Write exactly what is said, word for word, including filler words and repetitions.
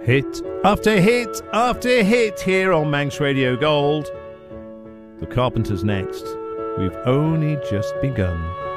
Hit after hit after hit here on Manx Radio Gold. The Carpenters next. We've only just begun.